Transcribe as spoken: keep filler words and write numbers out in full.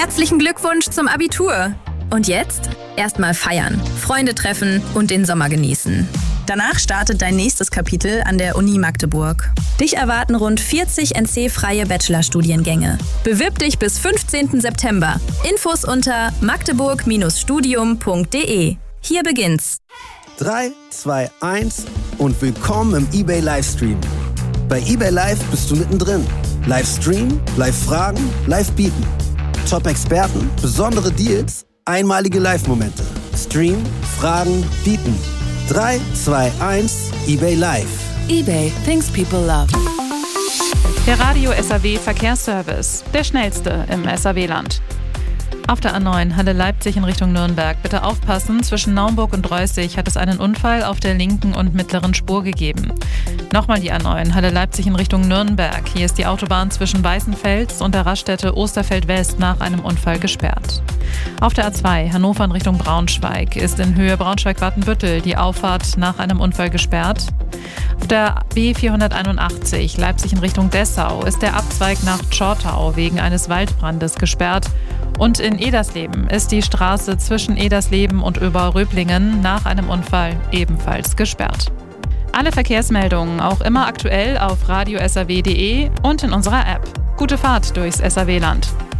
Herzlichen Glückwunsch zum Abitur. Und jetzt? Erstmal feiern, Freunde treffen und den Sommer genießen. Danach startet dein nächstes Kapitel an der Uni Magdeburg. Dich erwarten rund vierzig N C-freie Bachelorstudiengänge. Bewirb dich bis fünfzehnten September. Infos unter magdeburg studium punkt de. Hier beginnt's. drei, zwei, eins und willkommen im eBay Livestream. Bei eBay Live bist du mittendrin. Livestream, Live-Fragen, Live-Bieten. Top-Experten, besondere Deals, einmalige Live-Momente. Stream, Fragen, Bieten. drei, zwei, eins, eBay Live. eBay, things people love. Der Radio S A W Verkehrsservice, der schnellste im S A W-Land. Auf der A neun Halle Leipzig in Richtung Nürnberg. Bitte aufpassen, zwischen Naumburg und Reußig hat es einen Unfall auf der linken und mittleren Spur gegeben. Nochmal die A neun Halle Leipzig in Richtung Nürnberg. Hier ist die Autobahn zwischen Weißenfels und der Raststätte Osterfeld West nach einem Unfall gesperrt. Auf der A zwei Hannover in Richtung Braunschweig ist in Höhe Braunschweig-Watenbüttel die Auffahrt nach einem Unfall gesperrt. Auf der B vierhunderteinundachtzig Leipzig in Richtung Dessau ist der Abzweig nach Tschortau wegen eines Waldbrandes gesperrt. Und in Edersleben ist die Straße zwischen Edersleben und Oberröblingen nach einem Unfall ebenfalls gesperrt. Alle Verkehrsmeldungen auch immer aktuell auf radio s a w punkt de und in unserer App. Gute Fahrt durchs S A W-Land.